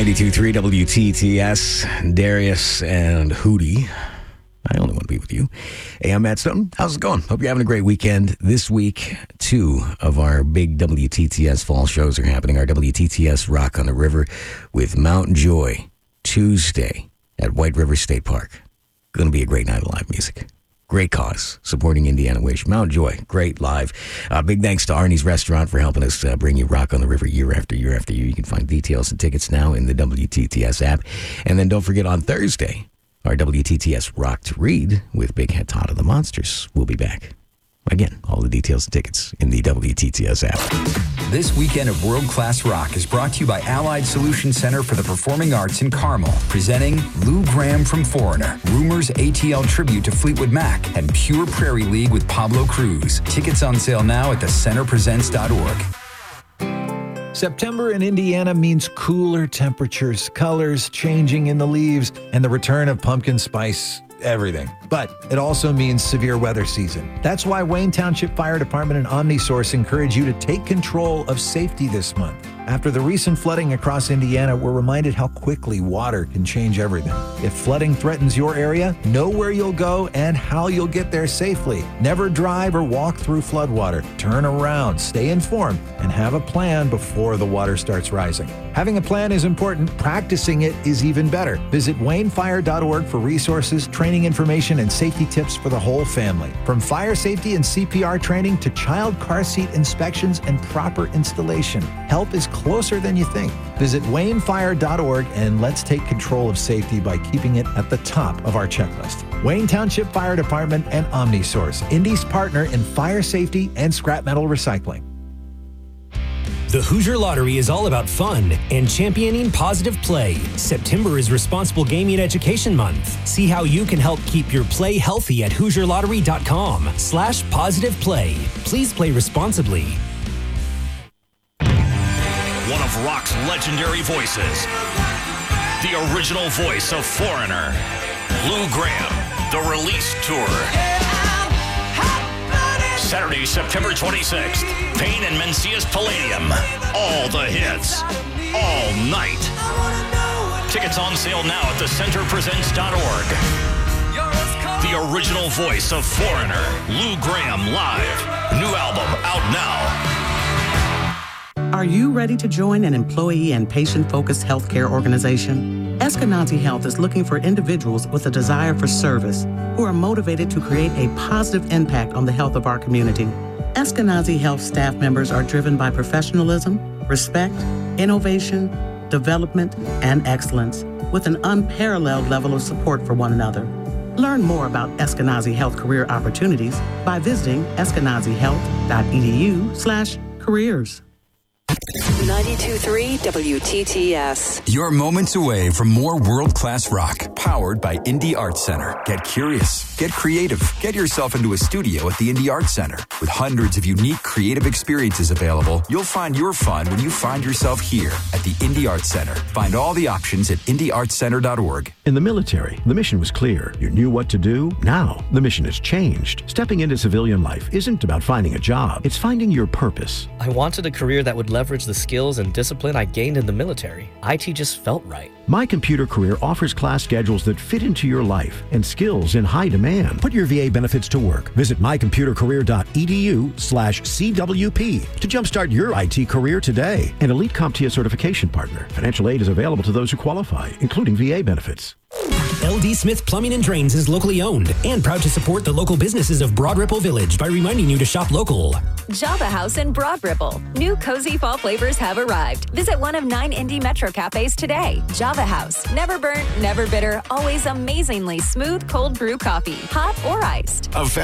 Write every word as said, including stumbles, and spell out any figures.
ninety-two point three W T T S, Darius and Hootie. I only want to be with you. Hey, I'm Matt Stone. How's it going? Hope you're having a great weekend. This week, two of our big W T T S fall shows are happening. Our W T T S Rock on the River with Mount Joy, Tuesday at White River State Park. Going to be a great night of live music. Great cause, supporting Indiana Wish. Mount Joy, great live. Uh, big thanks to Arnie's Restaurant for helping us uh, bring you Rock on the River year after year after year. You can find details and tickets now in the W T T S app. And then don't forget on Thursday, our W T T S Rock to Read with Big Head Todd of the Monsters. We'll be back. Again, all the details and tickets in the W T T S app. This weekend of World Class Rock is brought to you by Allied Solution Center for the Performing Arts in Carmel, presenting Lou Graham from Foreigner, Rumors A T L Tribute to Fleetwood Mac, and Pure Prairie League with Pablo Cruz. Tickets on sale now at the center presents dot org. September in Indiana means cooler temperatures, colors changing in the leaves, and the return of pumpkin spice everything. But it also means severe weather season. That's why Wayne Township Fire Department and OmniSource encourage you to take control of safety this month. After the recent flooding across Indiana, we're reminded how quickly water can change everything. If flooding threatens your area, know where you'll go and how you'll get there safely. Never drive or walk through floodwater. Turn around, stay informed, and have a plan before the water starts rising. Having a plan is important. Practicing it is even better. Visit wayne fire dot org for resources, training information, and safety tips for the whole family. From fire safety and C P R training to child car seat inspections and proper installation, help is closer than you think. Visit wayne fire dot org and let's take control of safety by keeping it at the top of our checklist. Wayne Township Fire Department and OmniSource, Indy's partner in fire safety and scrap metal recycling. The Hoosier Lottery is all about fun and championing positive play. September is Responsible Gaming Education Month. See how you can help keep your play healthy at hoosier lottery dot com slash positive play. Please play responsibly. One of rock's legendary voices, the original voice of Foreigner, Lou Graham, The Release Tour. Saturday, September twenty-sixth, Payne and Mencius Palladium. All the hits, all night. Tickets on sale now at the center presents dot org. The original voice of Foreigner, Lou Graham live. New album out now. Are you ready to join an employee and patient-focused healthcare organization? Eskenazi Health is looking for individuals with a desire for service who are motivated to create a positive impact on the health of our community. Eskenazi Health staff members are driven by professionalism, respect, innovation, development, and excellence, with an unparalleled level of support for one another. Learn more about Eskenazi Health career opportunities by visiting eskenazi health dot e d u slash careers. ninety-two point three W T T S. You're moments away from more world-class rock, powered by Indy Arts Center. Get curious, get creative, get yourself into a studio at the Indy Arts Center. With hundreds of unique creative experiences available, you'll find your fun when you find yourself here at the Indy Arts Center. Find all the options at indy arts center dot org. In the military, the mission was clear. You knew what to do. Now, the mission has changed. Stepping into civilian life isn't about finding a job. It's finding your purpose. I wanted a career that would leverage the skills and discipline I gained in the military. I T just felt right. My Computer Career offers class schedules that fit into your life and skills in high demand. Put your V A benefits to work. Visit my computer career dot e d u slash c w p to jumpstart your I T career today. An Elite CompTIA certification partner. Financial aid is available to those who qualify, including V A benefits. L D Smith Plumbing and Drains is locally owned and proud to support the local businesses of Broad Ripple Village by reminding you to shop local. Java House in Broad Ripple. New cozy fall flavors have arrived. Visit one of nine Indy Metro cafes today. Java House. Never burnt, never bitter, always amazingly smooth cold brew coffee, hot or iced.